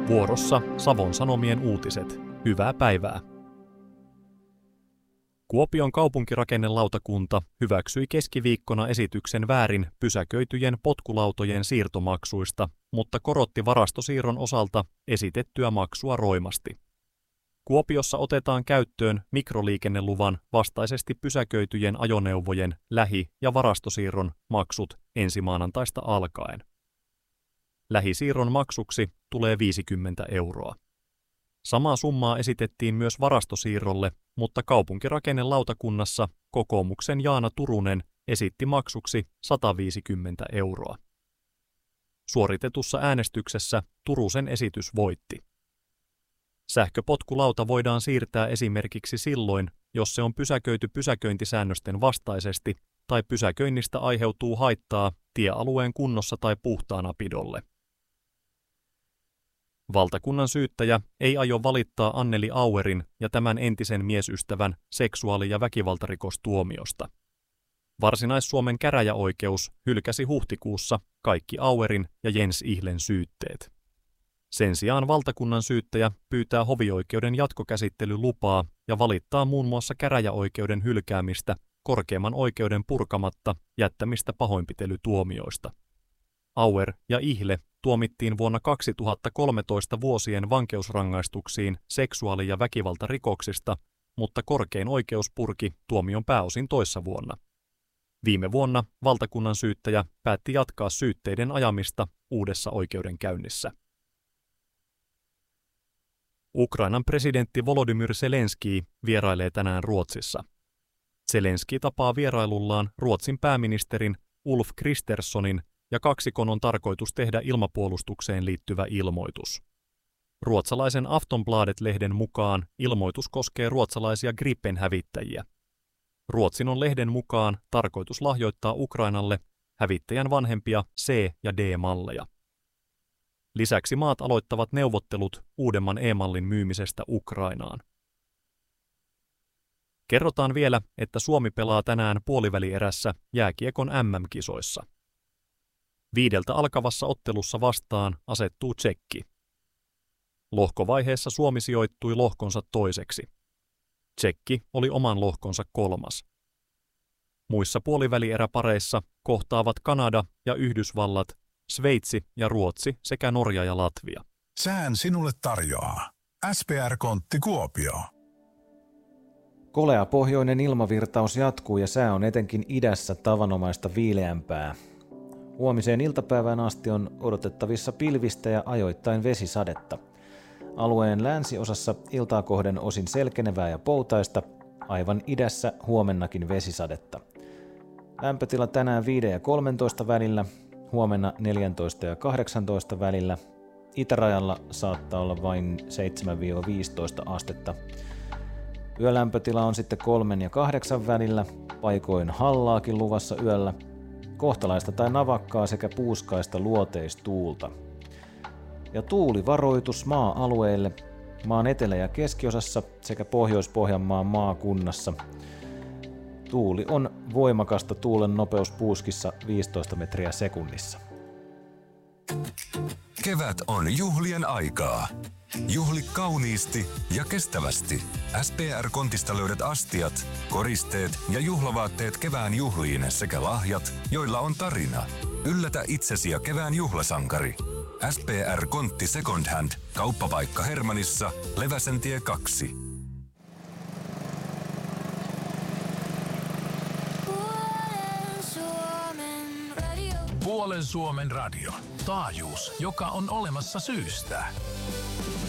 Vuorossa Savon Sanomien uutiset. Hyvää päivää. Kuopion kaupunkirakennelautakunta hyväksyi keskiviikkona esityksen väärin pysäköityjen potkulautojen siirtomaksuista, mutta korotti varastosiirron osalta esitettyä maksua roimasti. Kuopiossa otetaan käyttöön mikroliikenneluvan vastaisesti pysäköityjen ajoneuvojen lähi- ja varastosiirron maksut ensi maanantaista alkaen. Lähisiirron maksuksi tulee 50 €. Samaa summaa esitettiin myös varastosiirrolle, mutta kaupunkirakennelautakunnassa kokoomuksen Jaana Turunen esitti maksuksi 150 €. Suoritetussa äänestyksessä Turusen esitys voitti. Sähköpotkulauta voidaan siirtää esimerkiksi silloin, jos se on pysäköity pysäköintisäännösten vastaisesti tai pysäköinnistä aiheutuu haittaa tiealueen kunnossa tai puhtaanapidolle. Valtakunnan syyttäjä ei aio valittaa Anneli Auerin ja tämän entisen miesystävän seksuaali- ja väkivaltarikostuomiosta. Varsinais-Suomen käräjäoikeus hylkäsi huhtikuussa kaikki Auerin ja Jens Ihlen syytteet. Sen sijaan valtakunnan syyttäjä pyytää hovioikeuden jatkokäsittelylupaa ja valittaa muun muassa käräjäoikeuden hylkäämistä korkeimman oikeuden purkamatta jättämistä pahoinpitelytuomioista. Auer ja Ihle tuomittiin vuonna 2013 vuosien vankeusrangaistuksiin seksuaali- ja väkivaltarikoksista, mutta korkein oikeus purki tuomion pääosin toissa vuonna. Viime vuonna valtakunnan syyttäjä päätti jatkaa syytteiden ajamista uudessa oikeudenkäynnissä. Ukrainan presidentti Volodymyr Zelenskyi vierailee tänään Ruotsissa. Zelenskyi tapaa vierailullaan Ruotsin pääministerin Ulf Kristerssonin ja kaksikon on tarkoitus tehdä ilmapuolustukseen liittyvä ilmoitus. Ruotsalaisen Aftonbladet-lehden mukaan ilmoitus koskee ruotsalaisia Gripen-hävittäjiä. Ruotsin on lehden mukaan tarkoitus lahjoittaa Ukrainalle hävittäjän vanhempia C- ja D-malleja. Lisäksi maat aloittavat neuvottelut uudemman E-mallin myymisestä Ukrainaan. Kerrotaan vielä, että Suomi pelaa tänään puolivälierässä jääkiekon MM-kisoissa. 5 alkavassa ottelussa vastaan asettuu Tšekki. Lohkovaiheessa Suomi sijoittui lohkonsa toiseksi. Tšekki oli oman lohkonsa 3. Muissa puolivälieräpareissa kohtaavat Kanada ja Yhdysvallat, Sveitsi ja Ruotsi sekä Norja ja Latvia. Sään sinulle tarjoaa SPR-kontti Kuopio. Kolea pohjoinen ilmavirtaus jatkuu ja sää on etenkin idässä tavanomaista viileämpää. Huomiseen iltapäivään asti on odotettavissa pilvistä ja ajoittain vesisadetta. Alueen länsiosassa iltaa kohden osin selkenevää ja poutaista, aivan idässä huomennakin vesisadetta. Lämpötila tänään 5 ja 13 välillä, huomenna 14 ja 18 välillä. Itärajalla saattaa olla vain 7-15 astetta. Yölämpötila on sitten 3 ja 8 välillä, paikoin hallaakin luvassa yöllä. Kohtalaista tai navakkaa sekä puuskaista luoteistuulta. Ja tuulivaroitus maa-alueille maan etelä- ja keskiosassa sekä Pohjois-Pohjanmaan maakunnassa. Tuuli on voimakasta, tuulen nopeus puuskissa 15 metriä sekunnissa. Kevät on juhlien aikaa. Juhli kauniisti ja kestävästi. SPR-kontista löydät astiat, koristeet ja juhlavaatteet kevään juhliin sekä lahjat, joilla on tarina. Yllätä itsesi ja kevään juhlasankari. SPR-kontti Second Hand. Kauppapaikka Hermannissa, Leväsentie 2. Puolen Suomen radio. Taajuus, joka on olemassa syystä.